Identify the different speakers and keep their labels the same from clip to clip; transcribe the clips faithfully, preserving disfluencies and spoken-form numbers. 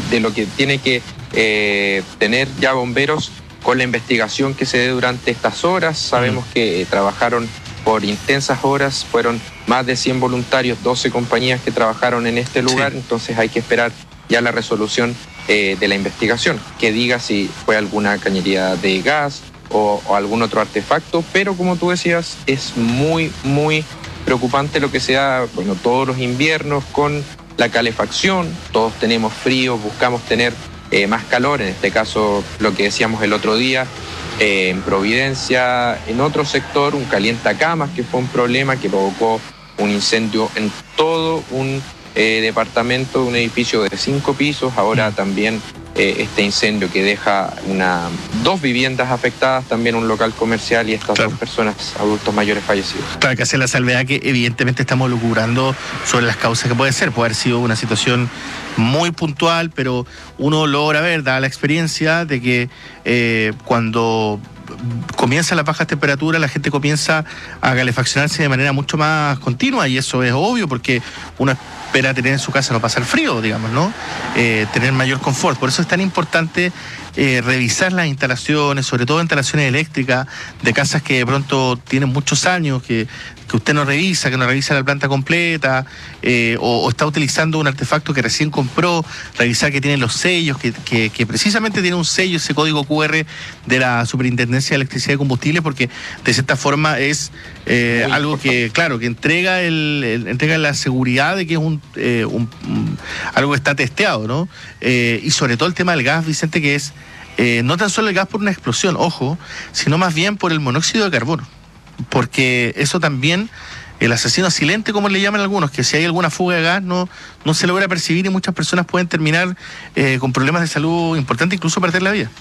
Speaker 1: de lo que tiene que eh, tener ya bomberos con la investigación que se dé durante estas horas. Sabemos que eh, trabajaron por intensas horas, fueron más de cien voluntarios, doce compañías que trabajaron en este lugar, sí. Entonces hay que esperar ya la resolución eh, de la investigación, que diga si fue alguna cañería de gas o, o algún otro artefacto, pero como tú decías, es muy, muy preocupante lo que se da, bueno, todos los inviernos con la calefacción, todos tenemos frío, buscamos tener eh, más calor, en este caso lo que decíamos el otro día, eh, en Providencia, en otro sector, un calientacamas, que fue un problema que provocó un incendio en todo un eh, departamento, un edificio de cinco pisos, ahora también eh, este incendio que deja una, dos viviendas afectadas, también un local comercial y estas claro. dos personas, adultos mayores fallecidos.
Speaker 2: Claro, que hacer la salvedad que evidentemente estamos lucubrando sobre las causas que puede ser, puede haber sido una situación muy puntual, pero uno logra ver, dada la experiencia, de que eh, cuando comienza las bajas temperaturas, la gente comienza a calefaccionarse de manera mucho más continua, y eso es obvio porque uno espera tener en su casa no pasar frío, digamos, ¿no? Eh, tener mayor confort. Por eso es tan importante eh, revisar las instalaciones, sobre todo instalaciones eléctricas de casas que de pronto tienen muchos años, que, que usted no revisa, que no revisa la planta completa, eh, o, o está utilizando un artefacto que recién compró, revisar que tiene los sellos, que, que, que precisamente tiene un sello, ese código cu erre de la Superintendencia de Electricidad y Combustible, porque de cierta forma es eh, algo importante. que, claro, que entrega el, el entrega la seguridad de que es un, eh, un, un algo que está testeado, ¿no? Eh, y sobre todo el tema del gas, Vicente, que es eh, no tan solo el gas por una explosión, ojo, sino más bien por el monóxido de carbono, porque eso también, el asesino silente, como le llaman algunos, que si hay alguna fuga de gas no, no se logra percibir y muchas personas pueden terminar eh, con problemas de salud importantes, incluso perder la vida.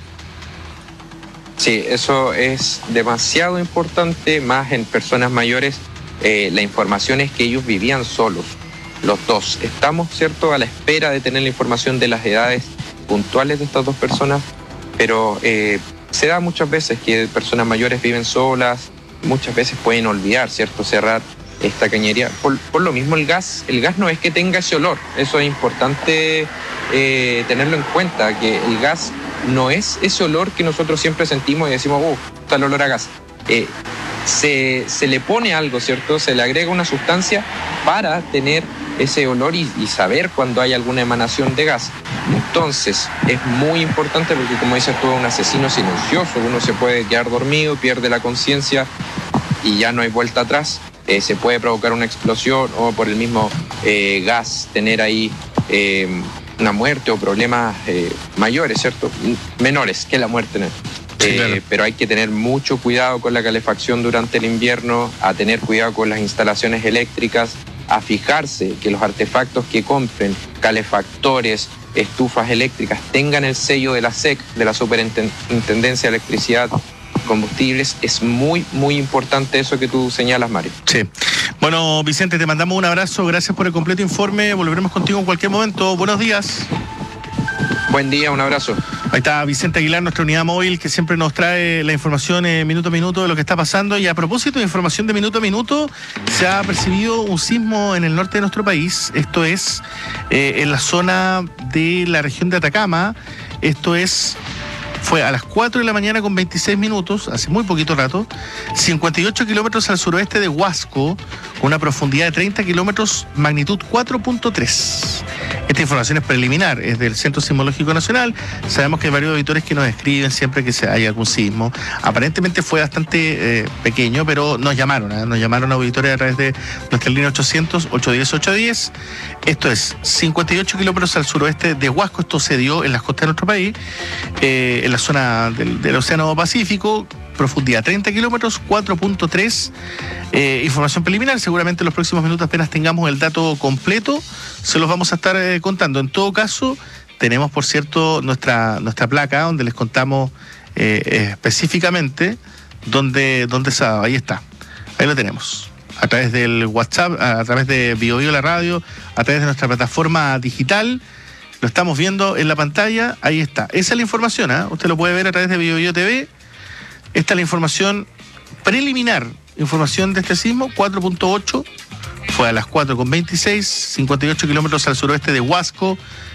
Speaker 1: Sí, eso es demasiado importante, más en personas mayores. Eh, la información es que ellos vivían solos, los dos. Estamos, ¿cierto?, a la espera de tener la información de las edades puntuales de estas dos personas, pero eh, se da muchas veces que personas mayores viven solas, muchas veces pueden olvidar, ¿cierto?, cerrar esta cañería. Por, por lo mismo el gas, el gas no es que tenga ese olor, eso es importante eh, tenerlo en cuenta, que el gas no es ese olor que nosotros siempre sentimos y decimos, oh, está el olor a gas. Eh, se, se le pone algo, ¿cierto? Se le agrega una sustancia para tener ese olor y, y saber cuando hay alguna emanación de gas. Entonces, es muy importante porque, como dices tú, es un asesino silencioso. Uno se puede quedar dormido, pierde la conciencia y ya no hay vuelta atrás. Eh, se puede provocar una explosión o por el mismo eh, gas tener ahí eh, una muerte o problemas eh, mayores, ¿cierto? Menores que la muerte, ¿no? Sí, eh, claro. Pero hay que tener mucho cuidado con la calefacción durante el invierno, a tener cuidado con las instalaciones eléctricas, a fijarse que los artefactos que compren, calefactores, estufas eléctricas, tengan el sello de la S E C, de la Superintendencia de Electricidad y Combustibles. Es muy, muy importante eso que tú señalas, Mario.
Speaker 2: Sí. Bueno, Vicente, te mandamos un abrazo, gracias por el completo informe, volveremos contigo en cualquier momento. Buenos días.
Speaker 1: Buen día, un abrazo.
Speaker 2: Ahí está Vicente Aguilar, nuestra unidad móvil, que siempre nos trae la información eh, minuto a minuto de lo que está pasando. Y a propósito de información de minuto a minuto, se ha percibido un sismo en el norte de nuestro país. Esto es eh, en la zona de la región de Atacama. Esto es... Fue a las cuatro de la mañana con veintiséis minutos, hace muy poquito rato, cincuenta y ocho kilómetros al suroeste de Huasco, con una profundidad de treinta kilómetros, magnitud cuatro punto tres. Esta información es preliminar, es del Centro Sismológico Nacional. Sabemos que hay varios auditores que nos escriben siempre que hay algún sismo. Aparentemente fue bastante eh, pequeño, pero nos llamaron, ¿eh? nos llamaron auditores a través de nuestra línea ochocientos, ochocientos diez, ochocientos diez. Esto es cincuenta y ocho kilómetros al suroeste de Huasco. Esto se dio en las costas de nuestro país, eh, en la zona del, del Océano Pacífico, profundidad treinta kilómetros, cuatro punto tres. Eh, información preliminar, seguramente en los próximos minutos, apenas tengamos el dato completo, se los vamos a estar eh, contando. En todo caso, tenemos, por cierto, nuestra, nuestra placa, donde les contamos eh, específicamente dónde, dónde se ha dado. Ahí está, ahí lo tenemos. A través del WhatsApp, a través de Bio Bio la radio, a través de nuestra plataforma digital. Lo estamos viendo en la pantalla, ahí está. Esa es la información, ¿eh? Usted lo puede ver a través de Bio Bio T V. Esta es la información preliminar, información de este sismo, cuatro punto ocho, fue a las cuatro con veintiséis, cincuenta y ocho kilómetros al suroeste de Huasco,